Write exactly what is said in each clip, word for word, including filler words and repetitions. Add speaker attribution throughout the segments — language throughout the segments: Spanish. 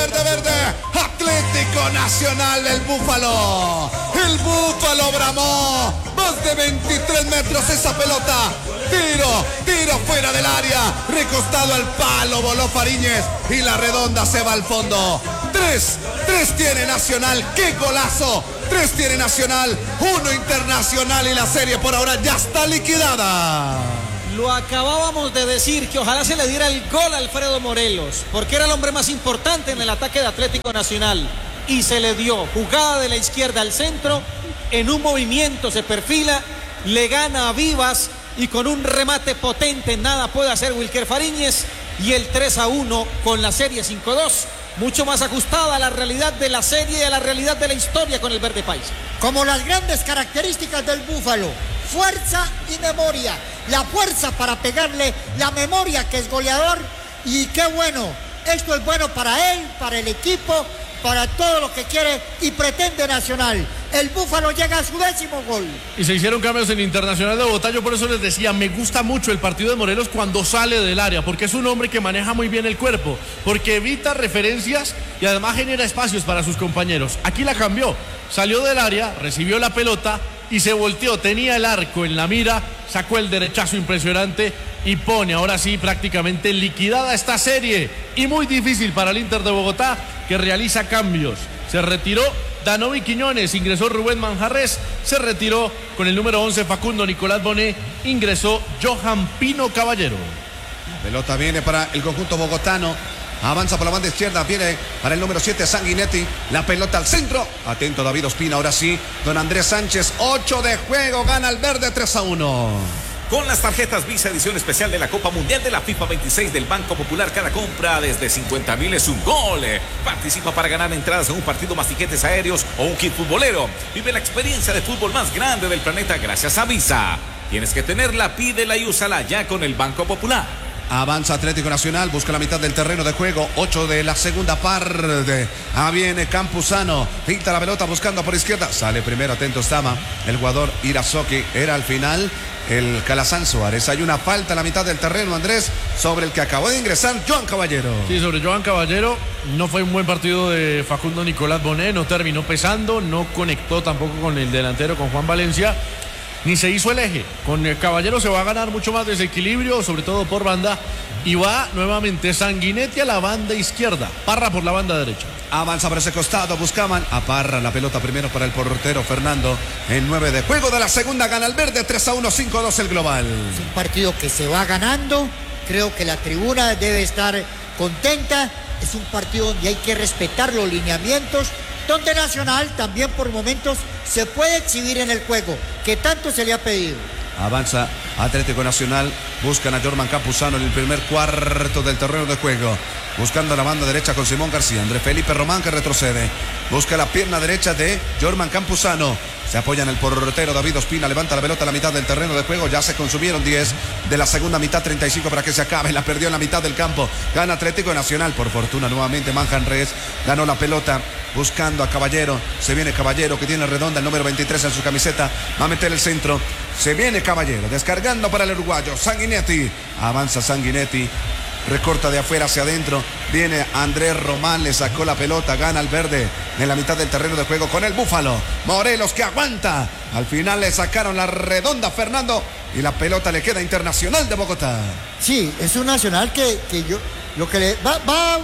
Speaker 1: verde, verde. Atlético Nacional, el Búfalo. El Búfalo bramó. Más de veintitrés metros esa pelota. Tiro, tiro fuera del área. Recostado al palo, voló Fariñez. Y la redonda se va al fondo. Tres, tres tiene Nacional. ¡Qué golazo! Tres tiene Nacional, uno Internacional y la serie por ahora ya está liquidada.
Speaker 2: Lo acabábamos de decir, que ojalá se le diera el gol a Alfredo Morelos, porque era el hombre más importante en el ataque de Atlético Nacional. Y se le dio jugada de la izquierda al centro, en un movimiento se perfila, le gana a Vivas y con un remate potente nada puede hacer Wilker Fariñez. Y el tres a uno con la serie cinco dos. Mucho más ajustada a la realidad de la serie y a la realidad de la historia con el verde país.
Speaker 3: Como las grandes características del Búfalo, fuerza y memoria. La fuerza para pegarle, la memoria que es goleador. Y qué bueno, esto es bueno para él, para el equipo, para todo lo que quiere y pretende Nacional. El Búfalo llega a su décimo gol.
Speaker 4: Y se hicieron cambios en Internacional de Bogotá. Yo por eso les decía, me gusta mucho el partido de Morelos cuando sale del área, porque es un hombre que maneja muy bien el cuerpo, porque evita referencias y además genera espacios para sus compañeros. Aquí la cambió, salió del área, recibió la pelota y se volteó, tenía el arco en la mira, sacó el derechazo impresionante y pone ahora sí prácticamente liquidada esta serie. Y muy difícil para el Inter de Bogotá, que realiza cambios. Se retiró Danovi Quiñones, ingresó Rubén Manjarres, se retiró con el número once Facundo Nicolás Bonet, ingresó Johan Pino Caballero.
Speaker 1: La pelota viene para el conjunto bogotano, avanza por la banda izquierda, viene para el número siete Sanguinetti, la pelota al centro, atento David Ospina, ahora sí, don Andrés Sánchez, ocho de juego, gana el verde tres a uno.
Speaker 5: Con las tarjetas Visa edición especial de la Copa Mundial de la FIFA veintiséis del Banco Popular, cada compra desde cincuenta mil es un gol. Participa para ganar entradas en un partido más tiquetes aéreos o un kit futbolero. Vive la experiencia de fútbol más grande del planeta gracias a Visa. Tienes que tenerla, pídela y úsala ya con el Banco Popular.
Speaker 1: Avanza Atlético Nacional, busca la mitad del terreno de juego, ocho de la segunda parte. Ah, viene Campuzano, pinta la pelota buscando por izquierda, sale primero, atento estaba el jugador Irazoki, era al final el Calazán Suárez. Hay una falta a la mitad del terreno, Andrés, sobre el que acabó de ingresar Johan Caballero.
Speaker 4: Sí, sobre Johan Caballero. No fue un buen partido de Facundo Nicolás Bonet, no terminó pesando, no conectó tampoco con el delantero, con Juan Valencia, ni se hizo el eje. Con el Caballero se va a ganar mucho más desequilibrio, sobre todo por banda, y va nuevamente Sanguinetti a la banda izquierda, Parra por la banda derecha.
Speaker 1: Avanza por ese costado, buscaban a Parra, la pelota primero para el portero Fernando, en nueve de juego de la segunda, gana el verde, tres a uno, cinco a dos el global.
Speaker 3: Es un partido que se va ganando, creo que la tribuna debe estar contenta, es un partido donde hay que respetar los lineamientos, donde Nacional también por momentos se puede exhibir en el juego, que tanto se le ha pedido.
Speaker 1: Avanza Atlético Nacional, buscan a Jorman Campuzano en el primer cuarto del terreno de juego, buscando la banda derecha con Simón García, Andrés Felipe Román que retrocede, busca la pierna derecha de Jorman Campuzano, se apoya en el portero David Ospina, levanta la pelota a la mitad del terreno de juego, ya se consumieron diez de la segunda mitad, treinta y cinco para que se acabe, la perdió en la mitad del campo, gana Atlético Nacional, por fortuna nuevamente Manjarres ganó la pelota, buscando a Caballero, se viene Caballero que tiene redonda el número veintitrés en su camiseta, va a meter el centro, se viene Caballero, descargando para el uruguayo, Sanguinetti, avanza Sanguinetti, recorta de afuera hacia adentro, viene Andrés Román, le sacó la pelota, gana el verde en la mitad del terreno de juego con el Búfalo, Morelos que aguanta, al final le sacaron la redonda Fernando y la pelota le queda a Internacional de Bogotá.
Speaker 3: Sí, es un Nacional que, que yo, lo que le va, va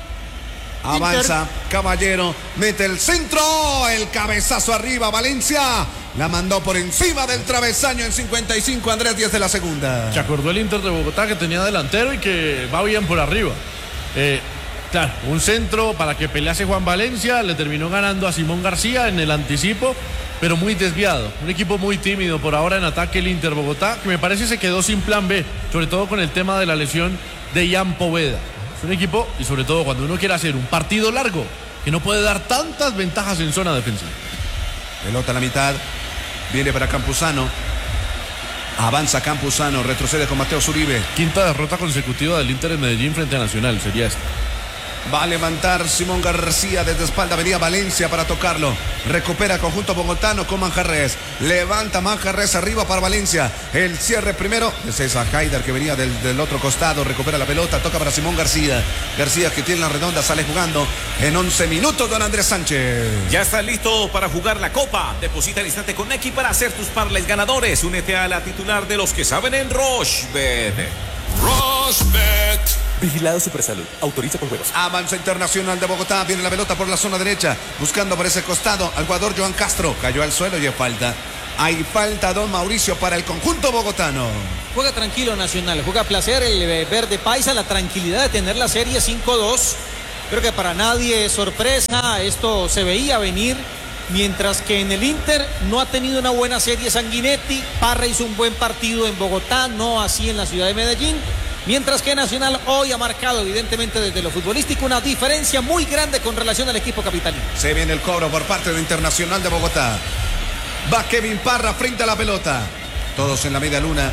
Speaker 1: avanza
Speaker 3: Inter...
Speaker 1: Caballero, mete el centro, el cabezazo arriba, Valencia la mandó por encima del travesaño en cincuenta y cinco, Andrés, diez de la segunda.
Speaker 4: Se acordó el Inter de Bogotá que tenía delantero y que va bien por arriba. Eh, claro, un centro para que pelease Juan Valencia, le terminó ganando a Simón García en el anticipo, pero muy desviado. Un equipo muy tímido por ahora en ataque el Inter Bogotá, que me parece se quedó sin plan B, sobre todo con el tema de la lesión de Ian Poveda. Es un equipo, y sobre todo cuando uno quiere hacer un partido largo, que no puede dar tantas ventajas en zona defensiva.
Speaker 1: Pelota a la mitad, viene para Campuzano, avanza Campuzano, retrocede con Mateo Zuribe.
Speaker 4: Quinta derrota consecutiva del Inter en Medellín frente a Nacional, sería esta.
Speaker 1: Va a levantar Simón García desde espalda. Venía Valencia para tocarlo. Recupera conjunto bogotano con Manjarres. Levanta Manjarres arriba para Valencia. El cierre primero de César Haider, que venía del, del otro costado. Recupera la pelota. Toca para Simón García. García, que tiene la redonda, sale jugando en once minutos. Don Andrés Sánchez.
Speaker 5: Ya está listo para jugar la Copa. Deposita al instante con Nequi para hacer tus parlays ganadores. Únete a la titular de los que saben en Rochebet.
Speaker 6: Rochebet.
Speaker 7: Vigilado Supersalud. Autoriza con juegos.
Speaker 1: Avanza Internacional de Bogotá. Viene la pelota por la zona derecha. Buscando por ese costado al jugador Joan Castro. Cayó al suelo y hay falta. Hay falta, don Mauricio, para el conjunto bogotano.
Speaker 2: Juega tranquilo Nacional. Juega a placer el verde paisa. La tranquilidad de tener la serie cinco dos. Creo que para nadie es sorpresa. Esto se veía venir. Mientras que en el Inter no ha tenido una buena serie Sanguinetti. Parra hizo un buen partido en Bogotá. No así en la ciudad de Medellín. Mientras que Nacional hoy ha marcado evidentemente desde lo futbolístico una diferencia muy grande con relación al equipo capitalino.
Speaker 1: Se viene el cobro por parte de Internacional de Bogotá. Va Kevin Parra frente a la pelota. Todos en la media luna.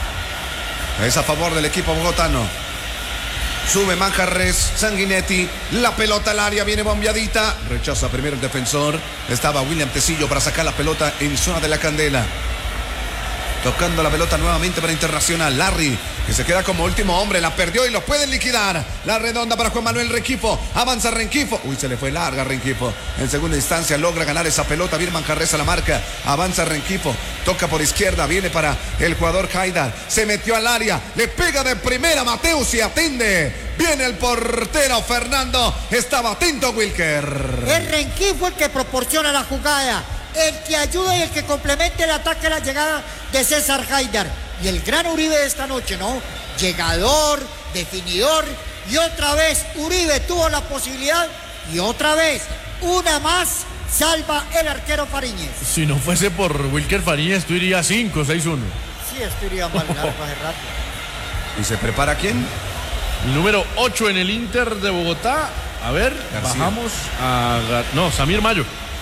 Speaker 1: Es a favor del equipo bogotano. Sube Manjarres, Sanguinetti. La pelota al área, viene bombeadita. Rechaza primero el defensor. Estaba William Tecillo para sacar la pelota en zona de la Candela. Tocando la pelota nuevamente para Internacional. Larry, que se queda como último hombre. La perdió y lo pueden liquidar. La redonda para Juan Manuel Renquifo. Avanza Renquifo. Uy, se le fue larga Renquifo. En segunda instancia logra ganar esa pelota. Bien Manjarres a la marca. Avanza Renquifo. Toca por izquierda. Viene para el jugador Haider. Se metió al área. Le pega de primera Mateus y atiende. Viene el portero Fernando. Estaba atento Wilker.
Speaker 3: Es Renquifo el que proporciona la jugada. El que ayuda y el que complemente el ataque, la llegada de César Haider. Y el gran Uribe de esta noche, ¿no? Llegador, definidor. Y otra vez Uribe tuvo la posibilidad. Y otra vez, una más, salva el arquero Fariñez.
Speaker 4: Si no fuese por Wilker Fariñez, tú irías cinco, seis uno.
Speaker 3: Sí, esto iría mal largo hace rato.
Speaker 1: ¿Y se prepara quién?
Speaker 4: El número ocho en el Inter de Bogotá. A ver,
Speaker 1: García.
Speaker 4: bajamos a... No, Samir Mayo.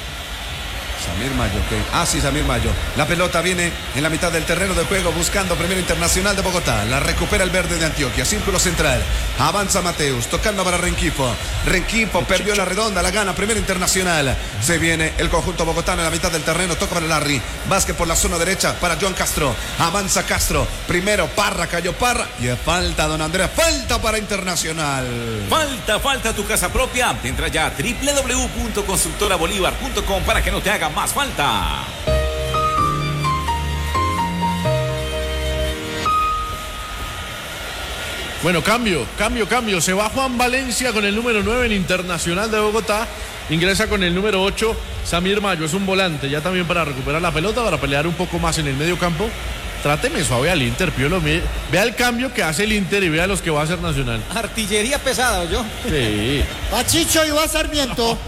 Speaker 1: Samir Mayo, ¿qué? Ah, sí, Samir Mayo. La pelota viene en la mitad del terreno de juego buscando primero Internacional de Bogotá. La recupera el verde de Antioquia. Círculo central. Avanza Mateus, tocando para Renquifo. Renquifo perdió la redonda, la gana primero Internacional. Se viene el conjunto bogotano en la mitad del terreno. Toca para Larry. Vázquez por la zona derecha para Joan Castro. Avanza Castro. Primero Parra, cayó Parra. Y es falta, don Andrés. Falta para Internacional.
Speaker 5: Falta, falta tu casa propia. Entra ya a doble u doble u doble u punto constructora bolívar punto com para que no te haga más falta.
Speaker 4: Bueno, cambio, cambio, cambio. Se va Juan Valencia con el número nueve en Internacional de Bogotá. Ingresa con el número ocho, Samir Mayo. Es un volante, ya también para recuperar la pelota, para pelear un poco más en el medio campo. Tráteme suave al Inter, Piolo. Vea el cambio que hace el Inter y vea los que va a hacer Nacional.
Speaker 2: Artillería pesada, ¿o yo?
Speaker 4: Sí.
Speaker 3: Va Chicho y va Sarmiento.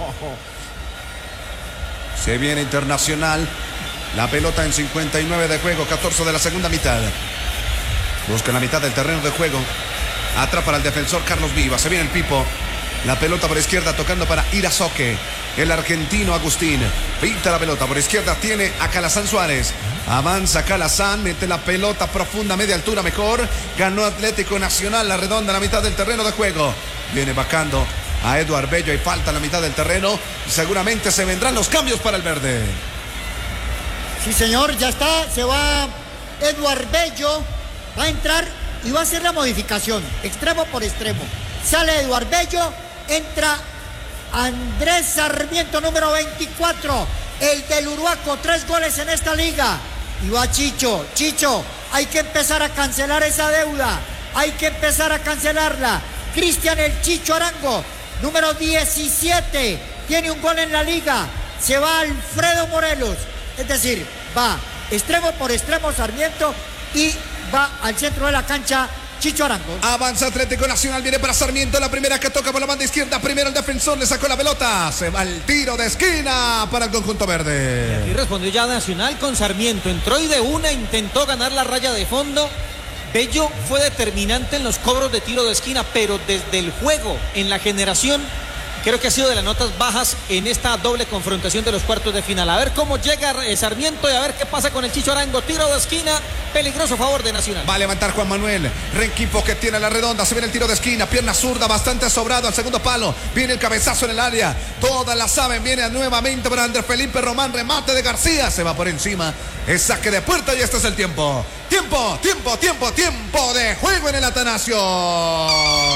Speaker 1: Se viene Internacional. La pelota en cincuenta y nueve de juego, catorce de la segunda mitad. Busca la mitad del terreno de juego. Atrapa al defensor Carlos Viva. Se viene el Pipo. La pelota por izquierda tocando para Irazoque. El argentino Agustín. Pinta la pelota por izquierda. Tiene a Calazán Suárez. Avanza Calazán. Mete la pelota profunda, media altura mejor. Ganó Atlético Nacional. La redonda en la mitad del terreno de juego. Viene bajando a Eduard Bello. Hay falta en la mitad del terreno. Seguramente se vendrán los cambios para el verde.
Speaker 3: Sí, señor, ya está. Se va Eduard Bello. Va a entrar y va a hacer la modificación. Extremo por extremo. Sale Eduard Bello. Entra Andrés Sarmiento, número veinticuatro. El del Uruaco. Tres goles en esta liga. Y va Chicho. Chicho, hay que empezar a cancelar esa deuda. Hay que empezar a cancelarla. Cristian el Chicho Arango, número diecisiete. Tiene un gol en la liga. Se va Alfredo Morelos. Es decir, va extremo por extremo Sarmiento y va al centro de la cancha Chicho Arango.
Speaker 1: Avanza Atlético Nacional, viene para Sarmiento, la primera que toca por la banda izquierda. Primero el defensor, le sacó la pelota. Se va el tiro de esquina para el conjunto verde.
Speaker 2: Y aquí respondió ya Nacional con Sarmiento. Entró y de una intentó ganar la raya de fondo. Bello fue determinante en los cobros de tiro de esquina, pero desde el juego, en la generación, creo que ha sido de las notas bajas en esta doble confrontación de los cuartos de final. A ver cómo llega Sarmiento y a ver qué pasa con el Chicho Arango. Tiro de esquina, peligroso favor de Nacional.
Speaker 1: Va a levantar Juan Manuel. Rengifo que tiene la redonda. Se viene el tiro de esquina. Pierna zurda, bastante sobrado al segundo palo. Viene el cabezazo en el área. Todas la saben. Viene nuevamente para Andrés Felipe Román. Remate de García. Se va por encima. Es saque de puerta y este es el tiempo. Tiempo, tiempo, tiempo, tiempo de juego en el Atanasio.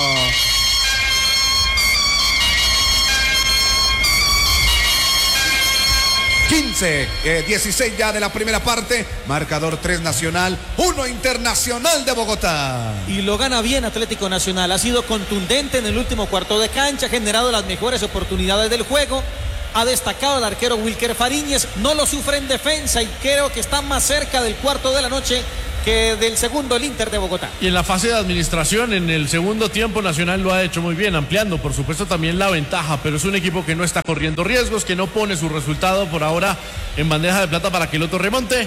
Speaker 1: quince, eh, dieciséis ya de la primera parte. Marcador tres Nacional, uno Internacional de Bogotá.
Speaker 2: Y lo gana bien Atlético Nacional. Ha sido contundente en el último cuarto de cancha. Ha generado las mejores oportunidades del juego. Ha destacado el arquero Wilker Fariñez. No lo sufre en defensa y creo que está más cerca del cuarto de la noche que del segundo el Inter de Bogotá.
Speaker 4: Y en la fase de administración, en el segundo tiempo, Nacional lo ha hecho muy bien, ampliando por supuesto también la ventaja, pero es un equipo que no está corriendo riesgos, que no pone su resultado por ahora en bandeja de plata para que el otro remonte.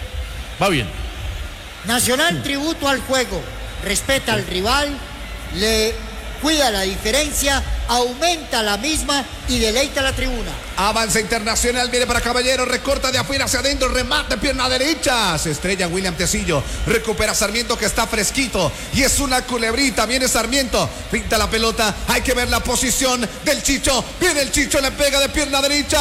Speaker 4: Va bien.
Speaker 3: Nacional tributo al juego, respeta al rival, le cuida la diferencia, aumenta la misma y deleita la tribuna.
Speaker 1: Avanza Internacional, viene para Caballero, recorta de afuera hacia adentro, remate, pierna derecha. Se estrella William Tecillo, recupera Sarmiento que está fresquito y es una culebrita. Viene Sarmiento, pinta la pelota, hay que ver la posición del Chicho. Viene el Chicho, le pega de pierna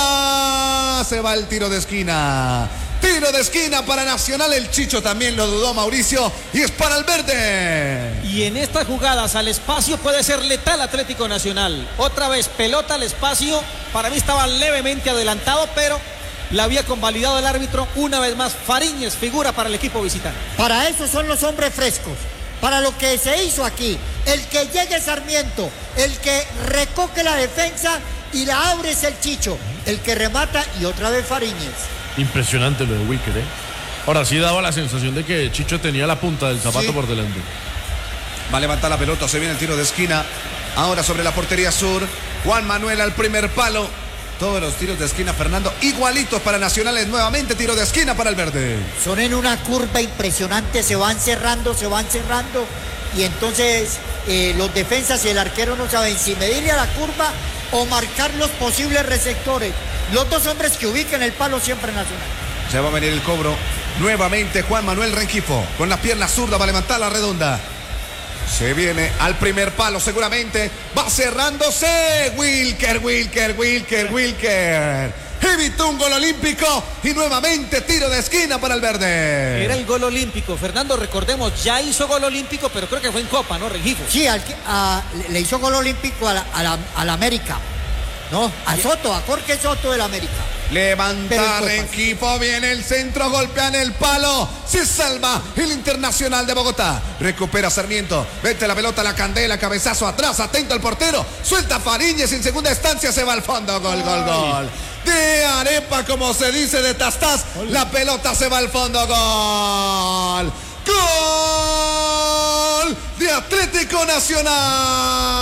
Speaker 1: derecha. Se va el tiro de esquina. Tiro de esquina para Nacional, el Chicho también lo dudó Mauricio y es para el verde.
Speaker 2: Y en estas jugadas al espacio puede ser letal Atlético Nacional. Otra vez pelota al espacio, para mí estaba levemente adelantado, pero la había convalidado el árbitro. Una vez más Fariñez figura para el equipo visitante.
Speaker 3: Para eso son los hombres frescos, para lo que se hizo aquí. El que llegue Sarmiento, el que recoge la defensa y la abre es el Chicho, el que remata y otra vez Fariñez.
Speaker 4: Impresionante lo de Wilker, ¿eh? Ahora sí daba la sensación de que Chicho tenía la punta del zapato sí. por delante.
Speaker 1: Va a levantar la pelota, se viene el tiro de esquina. Ahora sobre la portería sur. Juan Manuel al primer palo. Todos los tiros de esquina, Fernando, igualitos para Nacionales. Nuevamente tiro de esquina para el verde.
Speaker 3: Son en una curva impresionante, se van cerrando, se van cerrando. Y entonces eh, los defensas y el arquero no saben si medirle a la curva o marcar los posibles receptores. Los dos hombres que ubican el palo siempre Nacional.
Speaker 1: Se va a venir el cobro. Nuevamente Juan Manuel Rengifo con la pierna zurda va a levantar la redonda. Se viene al primer palo seguramente. Va cerrándose. Wilker, Wilker, Wilker, Wilker. Evitó un gol olímpico y nuevamente tiro de esquina para el verde.
Speaker 2: Era el gol olímpico. Fernando, recordemos, ya hizo gol olímpico, pero creo que fue en Copa, ¿no, Rengifo?
Speaker 3: Sí, al, a, le hizo gol olímpico a la, a la, a la América. No, a Soto, a Jorge Soto del América.
Speaker 1: Levanta Rengifo, viene el centro, golpean el palo, se salva el Internacional de Bogotá. Recupera Sarmiento, vete la pelota, la candela, cabezazo atrás, atento al portero, suelta Fariñez, en segunda instancia se va al fondo, gol, gol, gol. De arepa, como se dice, de Tastás, la pelota se va al fondo, gol. Gol de Atlético Nacional.